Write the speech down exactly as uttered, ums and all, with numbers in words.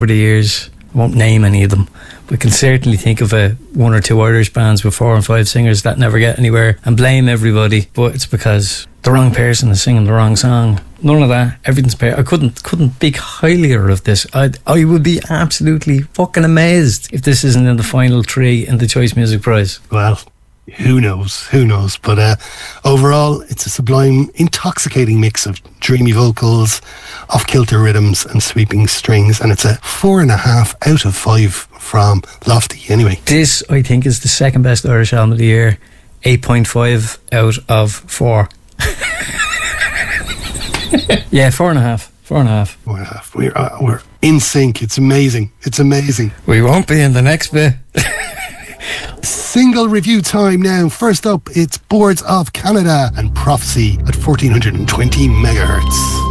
over the years. I won't name any of them. We can certainly think of a one or two Irish bands with four and five singers that never get anywhere and blame everybody, but it's because the wrong person is singing the wrong song. None of that. Everything's paid. I couldn't couldn't speak highlier of this. I I would be absolutely fucking amazed if this isn't in the final three in the Choice Music Prize. Well, who knows? Who knows? But uh, overall, it's a sublime, intoxicating mix of dreamy vocals, off-kilter rhythms and sweeping strings, and it's a four and a half out of five from Lofty anyway. This, I think, is the second best Irish album of the year. eight point five out of four. Yeah, four and a half. Four and a half. Four and a half. We're, uh, we're in sync. It's amazing. It's amazing. We won't be in the next bit. Single review time now. First up, it's Boards of Canada and Prophecy at fourteen twenty megahertz.